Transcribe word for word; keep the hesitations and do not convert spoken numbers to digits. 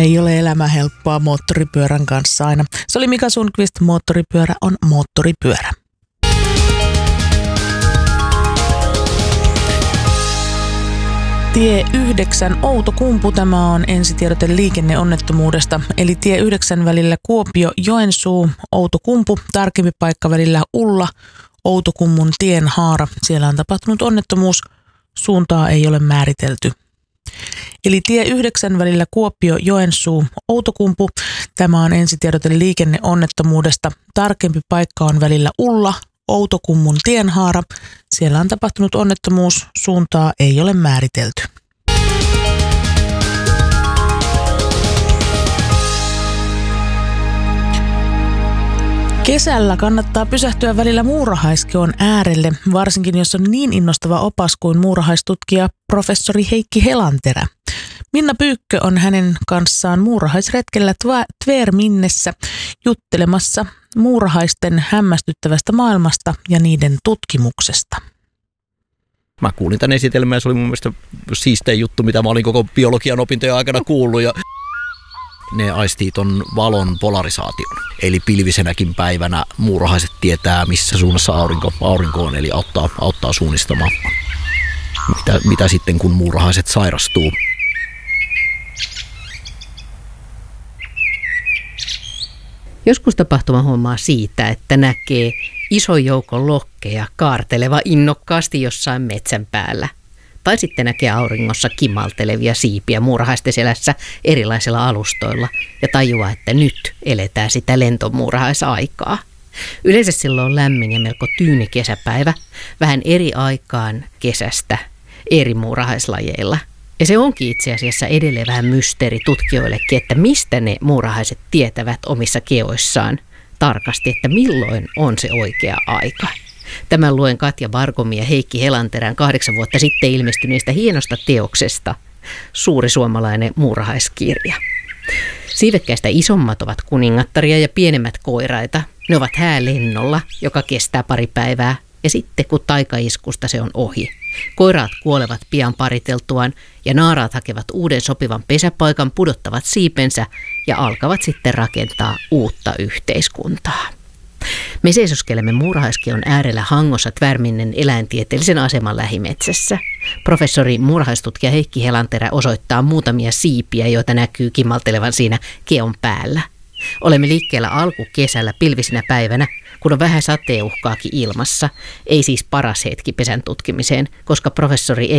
Ei ole elämä helppoa moottoripyörän kanssa aina. Se oli Mika Sundqvist, moottoripyörä on moottoripyörä. Tie yhdeksän Outokumpu, tämä on ensitiedote liikenneonnettomuudesta, eli tie yhdeksän välillä Kuopio-Joensuu, Outokumpu, tarkempi paikka välillä Ulla, Outokummun tienhaara. Siellä on tapahtunut onnettomuus, suuntaa ei ole määritelty. Eli tie yhdeksän välillä Kuopio-Joensuu, Outokumpu, tämä on ensitiedote liikenneonnettomuudesta, tarkempi paikka on välillä Ulla, Outokummun tienhaara. Siellä on tapahtunut onnettomuus, suuntaa ei ole määritelty. Kesällä kannattaa pysähtyä välillä Muurahaiskeon äärelle, varsinkin jos on niin innostava opas kuin muurahaistutkija professori Heikki Helanterä. Minna Pyykkö on hänen kanssaan muurahaisretkellä Tvärminnessä juttelemassa muurahaisten hämmästyttävästä maailmasta ja niiden tutkimuksesta. Mä kuulin tämän esitelmän ja se oli mun mielestä siistein juttu, mitä mä olin koko biologian opintojen aikana kuullut. Ja ne aistii ton valon polarisaation. Eli pilvisenäkin päivänä muurahaiset tietää, missä suunnassa aurinko, aurinko on, eli auttaa, auttaa suunnistamaan. Mitä, mitä sitten, kun muurahaiset sairastuu? Joskus tapahtuma huomaa siitä, että näkee ison joukon lokkeja kaarteleva innokkaasti jossain metsän päällä. Tai sitten näkee auringossa kimaltelevia siipiä muurahaisten selässä erilaisilla alustoilla ja tajuaa, että nyt eletään sitä lentomuurahaisaikaa. Yleensä silloin on lämmin ja melko tyyni kesäpäivä, vähän eri aikaan kesästä eri muurahaislajeilla. Ja se onkin itse asiassa edelleen vähän mysteeri tutkijoillekin, että mistä ne muurahaiset tietävät omissa keoissaan tarkasti, että milloin on se oikea aika. Tämän luen Katja Bargomin ja Heikki Helanterän kahdeksan vuotta sitten ilmestyneestä hienosta teoksesta Suuri suomalainen muurahaiskirja. Siivekkäistä isommat ovat kuningattaria ja pienemmät koiraita. Ne ovat häälennolla, joka kestää pari päivää, ja sitten kun taikaiskusta se on ohi. Koiraat kuolevat pian pariteltuaan ja naaraat hakevat uuden sopivan pesäpaikan, pudottavat siipensä ja alkavat sitten rakentaa uutta yhteiskuntaa. Me seisoskelemme Muurahaiskeon äärellä Hangossa Tvärminnen eläintieteellisen aseman lähimetsässä. Professori muurahaistutkija Heikki Helanterä osoittaa muutamia siipiä, joita näkyy kimaltelevan siinä keon päällä. Olemme liikkeellä alkukesällä pilvisinä päivänä, kun on vähän sateenuhkaakin ilmassa. Ei siis paras hetki pesän tutkimiseen, koska professori ei